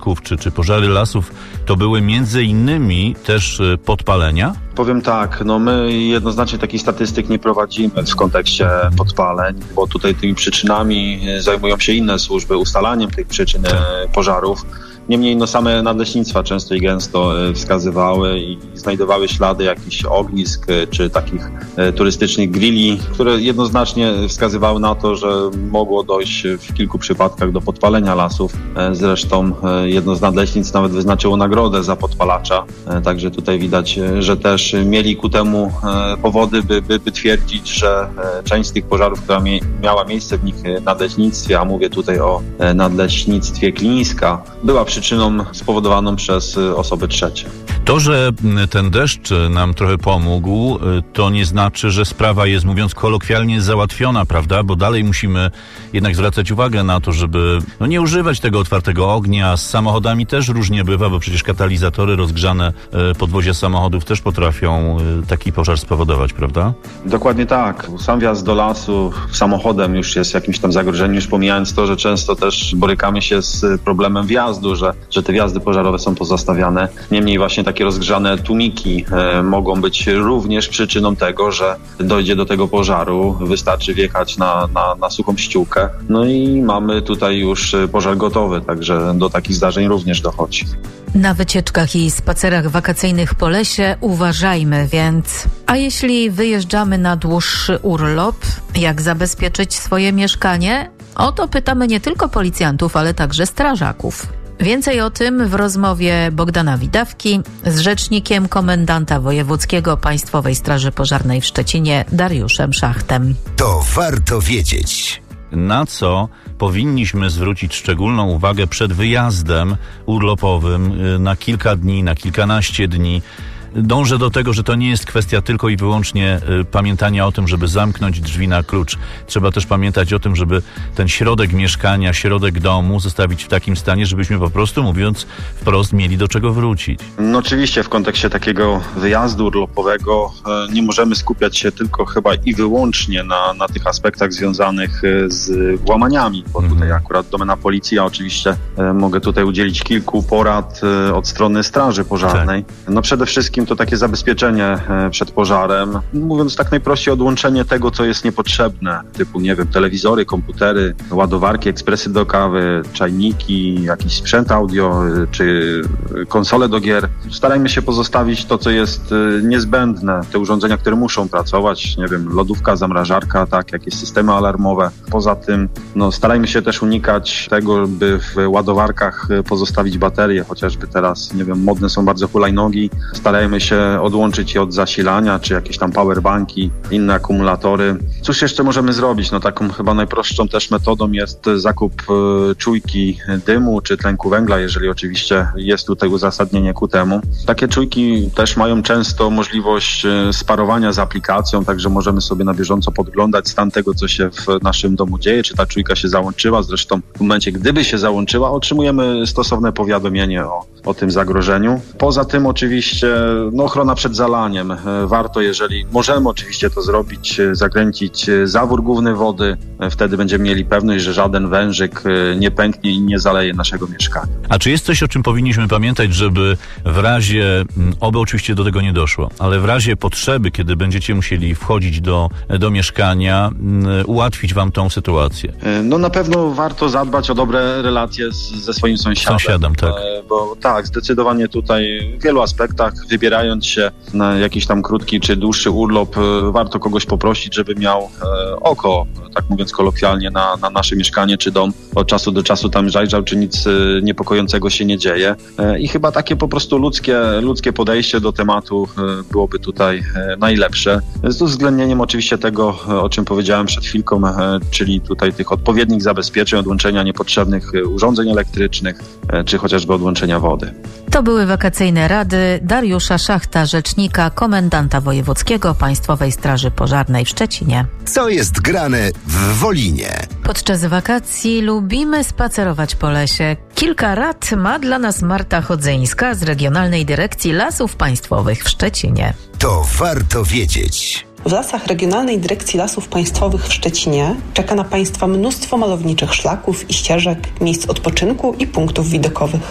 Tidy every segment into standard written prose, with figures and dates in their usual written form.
strażaków czy pożary lasów, to były między innymi też podpalenia? Powiem tak, my jednoznacznie takich statystyk nie prowadzimy w kontekście podpaleń, bo tutaj tymi przyczynami zajmują się inne służby, ustalaniem tych przyczyn pożarów. Niemniej same nadleśnictwa często i gęsto wskazywały i znajdowały ślady jakichś ognisk czy takich turystycznych grilli, które jednoznacznie wskazywały na to, że mogło dojść w kilku przypadkach do podpalenia lasów. Zresztą jedno z nadleśnictw nawet wyznaczyło nagrodę za podpalacza, także tutaj widać, że też mieli ku temu powody, by twierdzić, że część z tych pożarów, która miała miejsce w nich nadleśnictwie, a mówię tutaj o nadleśnictwie Klińska, była przyczyną spowodowaną przez osoby trzecie. To, że ten deszcz nam trochę pomógł, to nie znaczy, że sprawa jest, mówiąc kolokwialnie, załatwiona, prawda? Bo dalej musimy jednak zwracać uwagę na to, żeby nie używać tego otwartego ognia. Z samochodami też różnie bywa, bo przecież katalizatory, rozgrzane podwozia samochodów też potrafią taki pożar spowodować, prawda? Dokładnie tak. Sam wjazd do lasu samochodem już jest jakimś tam zagrożeniem, już pomijając to, że często też borykamy się z problemem wjazdu, że te wjazdy pożarowe są pozostawiane. Niemniej właśnie takie rozgrzane tłumiki mogą być również przyczyną tego, że dojdzie do tego pożaru. Wystarczy wjechać na suchą ściółkę. I mamy tutaj już pożar gotowy, także do takich zdarzeń również dochodzi. Na wycieczkach i spacerach wakacyjnych po lesie uważajmy więc. A jeśli wyjeżdżamy na dłuższy urlop, jak zabezpieczyć swoje mieszkanie? O to pytamy nie tylko policjantów, ale także strażaków. Więcej o tym w rozmowie Bogdana Widawki z rzecznikiem komendanta wojewódzkiego Państwowej Straży Pożarnej w Szczecinie Dariuszem Szachtem. To warto wiedzieć. Na co powinniśmy zwrócić szczególną uwagę przed wyjazdem urlopowym na kilka dni, na kilkanaście dni? Dążę do tego, że to nie jest kwestia tylko i wyłącznie pamiętania o tym, żeby zamknąć drzwi na klucz. Trzeba też pamiętać o tym, żeby ten środek mieszkania, środek domu zostawić w takim stanie, żebyśmy po prostu, mówiąc wprost, mieli do czego wrócić. Oczywiście w kontekście takiego wyjazdu urlopowego nie możemy skupiać się tylko chyba i wyłącznie na tych aspektach związanych z włamaniami, bo tutaj akurat domena policji, ja oczywiście mogę tutaj udzielić kilku porad od strony Straży Pożarnej. Tak. Przede wszystkim to takie zabezpieczenie przed pożarem. Mówiąc tak najprościej, odłączenie tego, co jest niepotrzebne, typu, telewizory, komputery, ładowarki, ekspresy do kawy, czajniki, jakiś sprzęt audio, czy konsole do gier. Starajmy się pozostawić to, co jest niezbędne, te urządzenia, które muszą pracować, lodówka, zamrażarka, jakieś systemy alarmowe. Poza tym, starajmy się też unikać tego, by w ładowarkach pozostawić baterie, chociażby teraz, modne są bardzo hulajnogi. Starajmy się odłączyć je od zasilania, czy jakieś tam powerbanki, inne akumulatory. Cóż jeszcze możemy zrobić? Taką chyba najprostszą też metodą jest zakup czujki dymu, czy tlenku węgla, jeżeli oczywiście jest tutaj uzasadnienie ku temu. Takie czujki też mają często możliwość sparowania z aplikacją, także możemy sobie na bieżąco podglądać stan tego, co się w naszym domu dzieje, czy ta czujka się załączyła. Zresztą w momencie, gdyby się załączyła, otrzymujemy stosowne powiadomienie o tym zagrożeniu. Poza tym oczywiście ochrona przed zalaniem. Warto, jeżeli możemy oczywiście to zrobić, zakręcić zawór główny wody. Wtedy będziemy mieli pewność, że żaden wężyk nie pęknie i nie zaleje naszego mieszkania. A czy jest coś, o czym powinniśmy pamiętać, żeby w razie, oby oczywiście do tego nie doszło, ale w razie potrzeby, kiedy będziecie musieli wchodzić do mieszkania, ułatwić wam tą sytuację? Na pewno warto zadbać o dobre relacje ze swoim sąsiadem. Tak. Bo zdecydowanie tutaj w wielu aspektach, wybierając się na jakiś tam krótki czy dłuższy urlop, warto kogoś poprosić, żeby miał oko, tak mówiąc kolokwialnie, na nasze mieszkanie czy dom. Od czasu do czasu tam zajrzał, czy nic niepokojącego się nie dzieje. I chyba takie po prostu ludzkie podejście do tematu byłoby tutaj najlepsze. Z uwzględnieniem oczywiście tego, o czym powiedziałem przed chwilką, czyli tutaj tych odpowiednich zabezpieczeń, odłączenia niepotrzebnych urządzeń elektrycznych, czy chociażby odłączenia wody. To były wakacyjne rady Dariusza Szachta, rzecznika komendanta wojewódzkiego Państwowej Straży Pożarnej w Szczecinie. Co jest grane w Wolinie? Podczas wakacji lubimy spacerować po lesie. Kilka rad ma dla nas Marta Chodzyńska z Regionalnej Dyrekcji Lasów Państwowych w Szczecinie. To warto wiedzieć. W lasach Regionalnej Dyrekcji Lasów Państwowych w Szczecinie czeka na Państwa mnóstwo malowniczych szlaków i ścieżek, miejsc odpoczynku i punktów widokowych.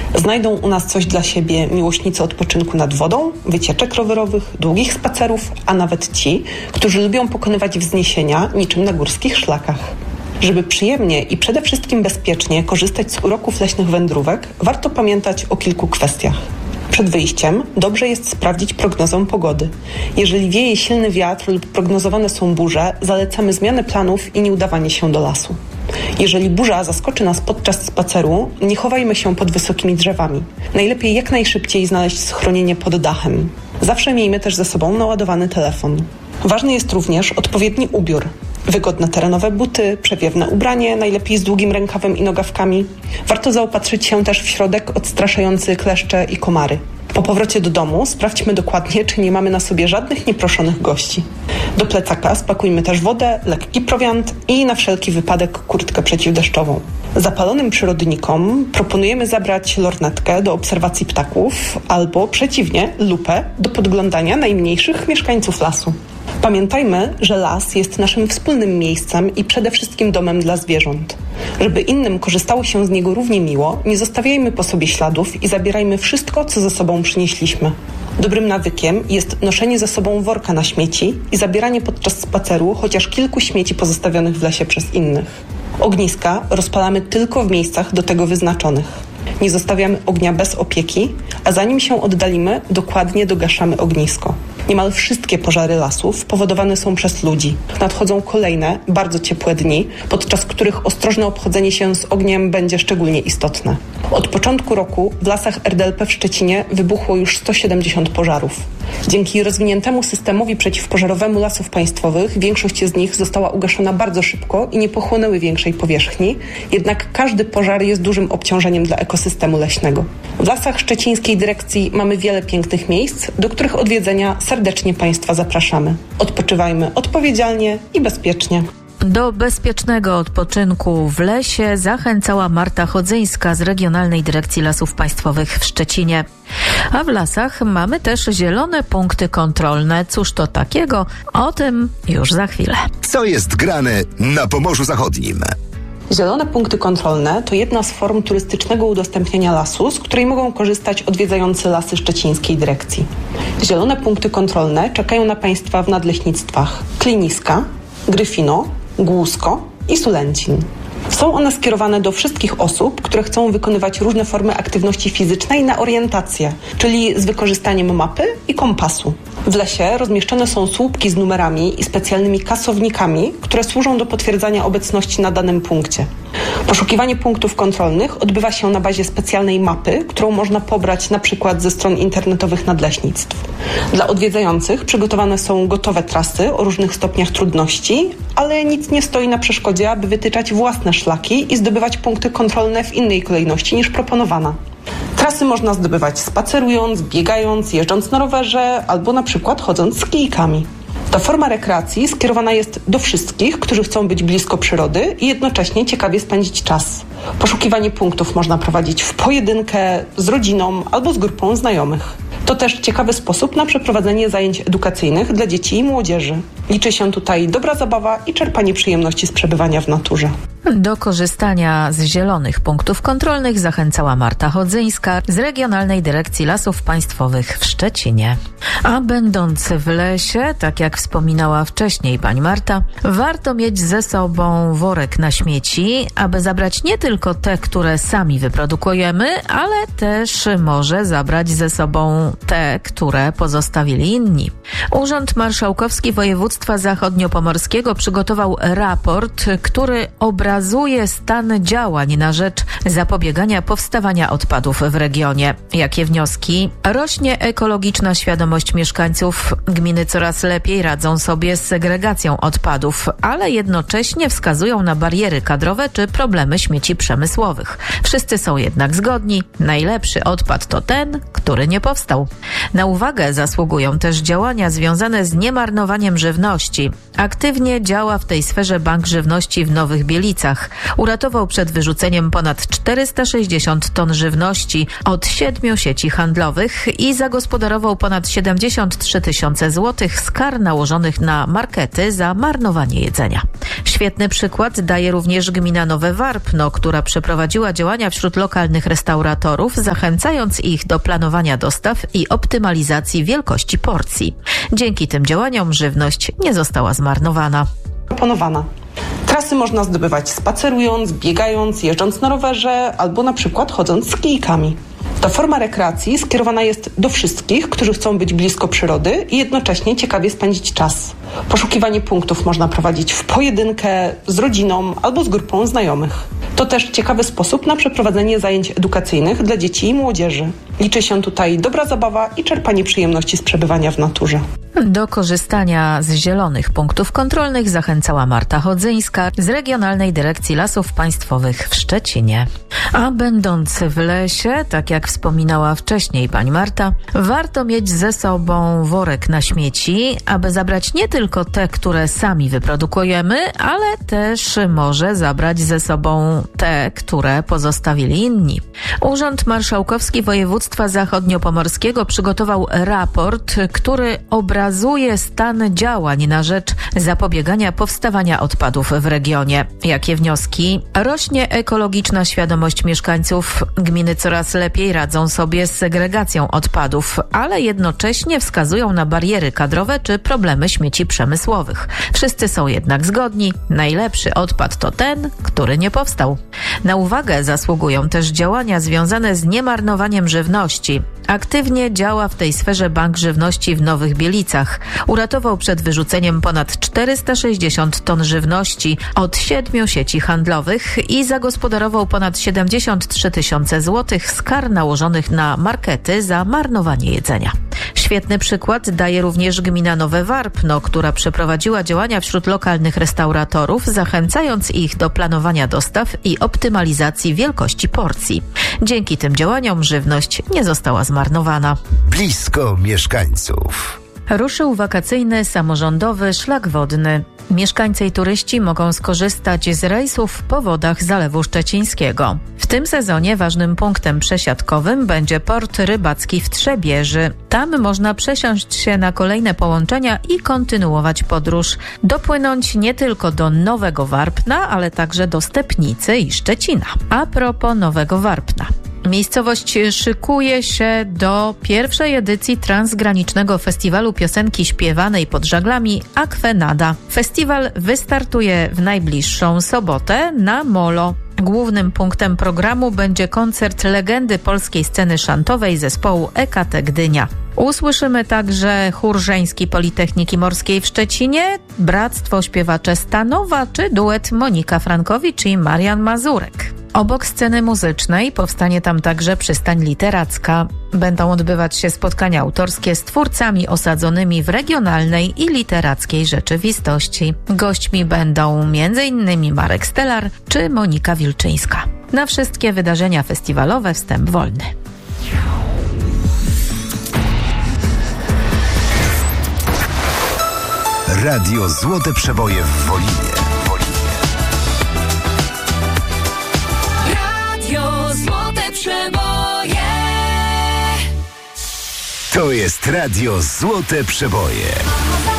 Znajdą u nas coś dla siebie miłośnicy odpoczynku nad wodą, wycieczek rowerowych, długich spacerów, a nawet ci, którzy lubią pokonywać wzniesienia niczym na górskich szlakach. Żeby przyjemnie i przede wszystkim bezpiecznie korzystać z uroków leśnych wędrówek, warto pamiętać o kilku kwestiach. Przed wyjściem dobrze jest sprawdzić prognozę pogody. Jeżeli wieje silny wiatr lub prognozowane są burze, zalecamy zmianę planów i nieudawanie się do lasu. Jeżeli burza zaskoczy nas podczas spaceru, nie chowajmy się pod wysokimi drzewami. Najlepiej jak najszybciej znaleźć schronienie pod dachem. Zawsze miejmy też ze sobą naładowany telefon. Ważny jest również odpowiedni ubiór. Wygodne terenowe buty, przewiewne ubranie, najlepiej z długim rękawem i nogawkami. Warto zaopatrzyć się też w środek odstraszający kleszcze i komary. Po powrocie do domu sprawdźmy dokładnie, czy nie mamy na sobie żadnych nieproszonych gości. Do plecaka spakujmy też wodę, lekki prowiant i na wszelki wypadek kurtkę przeciwdeszczową. Zapalonym przyrodnikom proponujemy zabrać lornetkę do obserwacji ptaków albo przeciwnie, lupę do podglądania najmniejszych mieszkańców lasu. Pamiętajmy, że las jest naszym wspólnym miejscem i przede wszystkim domem dla zwierząt. Żeby innym korzystało się z niego równie miło, nie zostawiajmy po sobie śladów i zabierajmy wszystko, co ze sobą przynieśliśmy. Dobrym nawykiem jest noszenie ze sobą worka na śmieci i zabieranie podczas spaceru chociaż kilku śmieci pozostawionych w lesie przez innych. Ogniska rozpalamy tylko w miejscach do tego wyznaczonych. Nie zostawiamy ognia bez opieki, a zanim się oddalimy, dokładnie dogaszamy ognisko. Niemal wszystkie pożary lasów powodowane są przez ludzi. Nadchodzą kolejne, bardzo ciepłe dni, podczas których ostrożne obchodzenie się z ogniem będzie szczególnie istotne. Od początku roku w lasach RDLP w Szczecinie wybuchło już 170 pożarów. Dzięki rozwiniętemu systemowi przeciwpożarowemu Lasów Państwowych większość z nich została ugaszona bardzo szybko i nie pochłonęły większej powierzchni, jednak każdy pożar jest dużym obciążeniem dla ekosystemu leśnego. W lasach szczecińskiej dyrekcji mamy wiele pięknych miejsc, do których odwiedzenia serdecznie Państwa zapraszamy. Odpoczywajmy odpowiedzialnie i bezpiecznie. Do bezpiecznego odpoczynku w lesie zachęcała Marta Chodzyńska z Regionalnej Dyrekcji Lasów Państwowych w Szczecinie. A w lasach mamy też zielone punkty kontrolne. Cóż to takiego? O tym już za chwilę. Co jest grane na Pomorzu Zachodnim? Zielone punkty kontrolne to jedna z form turystycznego udostępniania lasu, z której mogą korzystać odwiedzający lasy szczecińskiej dyrekcji. Zielone punkty kontrolne czekają na Państwa w nadleśnictwach Kliniska, Gryfino, Głusko i Sulęcin. Są one skierowane do wszystkich osób, które chcą wykonywać różne formy aktywności fizycznej na orientację, czyli z wykorzystaniem mapy i kompasu. W lesie rozmieszczone są słupki z numerami i specjalnymi kasownikami, które służą do potwierdzania obecności na danym punkcie. Poszukiwanie punktów kontrolnych odbywa się na bazie specjalnej mapy, którą można pobrać na przykład ze stron internetowych nadleśnictw. Dla odwiedzających przygotowane są gotowe trasy o różnych stopniach trudności, ale nic nie stoi na przeszkodzie, aby wytyczać własne szlaki i zdobywać punkty kontrolne w innej kolejności niż proponowana. Trasy można zdobywać spacerując, biegając, jeżdżąc na rowerze albo na przykład chodząc z kijkami. Ta forma rekreacji skierowana jest do wszystkich, którzy chcą być blisko przyrody i jednocześnie ciekawie spędzić czas. Poszukiwanie punktów można prowadzić w pojedynkę, z rodziną albo z grupą znajomych. To też ciekawy sposób na przeprowadzenie zajęć edukacyjnych dla dzieci i młodzieży. Liczy się tutaj dobra zabawa i czerpanie przyjemności z przebywania w naturze. Do korzystania z zielonych punktów kontrolnych zachęcała Marta Chodzyńska z Regionalnej Dyrekcji Lasów Państwowych w Szczecinie. A będąc w lesie, tak jak wspominała wcześniej pani Marta, warto mieć ze sobą worek na śmieci, aby zabrać nie tylko te, które sami wyprodukujemy, ale też może zabrać ze sobą te, które pozostawili inni. Urząd Marszałkowski Województwa Zachodniopomorskiego przygotował raport, który obrazuje stan działań na rzecz zapobiegania powstawania odpadów w regionie. Jakie wnioski? Rośnie ekologiczna świadomość mieszkańców. Gminy coraz lepiej radzą sobie z segregacją odpadów, ale jednocześnie wskazują na bariery kadrowe czy problemy śmieci przemysłowych. Wszyscy są jednak zgodni. Najlepszy odpad to ten, który który nie powstał. Na uwagę zasługują też działania związane z niemarnowaniem żywności. Aktywnie działa w tej sferze Bank Żywności w Nowych Bielicach. Uratował przed wyrzuceniem ponad 460 ton żywności od 7 sieci handlowych i zagospodarował ponad 73 tysiące złotych z kar nałożonych na markety za marnowanie jedzenia. Świetny przykład daje również gmina Nowe Warpno, która przeprowadziła działania wśród lokalnych restauratorów, zachęcając ich do planowania dostaw i optymalizacji wielkości porcji. Dzięki tym działaniom żywność nie została zmarnowana. Proponowana. Trasy można zdobywać spacerując, biegając, jeżdżąc na rowerze albo na przykład chodząc z kijkami. Ta forma rekreacji skierowana jest do wszystkich, którzy chcą być blisko przyrody i jednocześnie ciekawie spędzić czas. Poszukiwanie punktów można prowadzić w pojedynkę, z rodziną albo z grupą znajomych. To też ciekawy sposób na przeprowadzenie zajęć edukacyjnych dla dzieci i młodzieży. Liczy się tutaj dobra zabawa i czerpanie przyjemności z przebywania w naturze. Do korzystania z zielonych punktów kontrolnych zachęcała Marta Chodzyńska z Regionalnej Dyrekcji Lasów Państwowych w Szczecinie. A będąc w lesie, tak jak wspominała wcześniej pani Marta, warto mieć ze sobą worek na śmieci, aby zabrać nie tylko te, które sami wyprodukujemy, ale też może zabrać ze sobą te, które pozostawili inni. Urząd Marszałkowski Województwa Zachodniopomorskiego przygotował raport, który obrazuje stan działań na rzecz zapobiegania powstawania odpadów w regionie. Jakie wnioski? Rośnie ekologiczna świadomość mieszkańców. Gminy coraz lepiej radzą sobie z segregacją odpadów, ale jednocześnie wskazują na bariery kadrowe czy problemy śmieci przemysłowych. Wszyscy są jednak zgodni. Najlepszy odpad to ten, który nie powstał. Na uwagę zasługują też działania związane z niemarnowaniem żywności. Aktywnie działa w tej sferze Bank Żywności w Nowych Bielicach. Uratował przed wyrzuceniem ponad 460 ton żywności od 7 sieci handlowych i zagospodarował ponad 73 tysiące złotych z kar nałożonych na markety za marnowanie jedzenia. Świetny przykład daje również gmina Nowe Warpno, która przeprowadziła działania wśród lokalnych restauratorów, zachęcając ich do planowania dostaw i optymalizacji wielkości porcji. Dzięki tym działaniom żywność nie została zmarnowana. Blisko mieszkańców. Ruszył wakacyjny samorządowy szlak wodny. Mieszkańcy i turyści mogą skorzystać z rejsów po wodach Zalewu Szczecińskiego. W tym sezonie ważnym punktem przesiadkowym będzie port rybacki w Trzebieży. Tam można przesiąść się na kolejne połączenia i kontynuować podróż. Dopłynąć nie tylko do Nowego Warpna, ale także do Stepnicy i Szczecina. A propos Nowego Warpna. Miejscowość szykuje się do pierwszej edycji transgranicznego festiwalu piosenki śpiewanej pod żaglami Akwenada. Festiwal wystartuje w najbliższą sobotę na Molo. Głównym punktem programu będzie koncert legendy polskiej sceny szantowej zespołu EKT Gdynia. Usłyszymy także chór żeński Politechniki Morskiej w Szczecinie, Bractwo Śpiewacze Stanowa czy duet Monika Frankowicz i Marian Mazurek. Obok sceny muzycznej powstanie tam także przystań literacka. Będą odbywać się spotkania autorskie z twórcami osadzonymi w regionalnej i literackiej rzeczywistości. Gośćmi będą m.in. Marek Stelar czy Monika Wilczyńska. Na wszystkie wydarzenia festiwalowe wstęp wolny. Radio Złote Przeboje w Wolinie. Złote Przeboje. To jest Radio Złote Przeboje.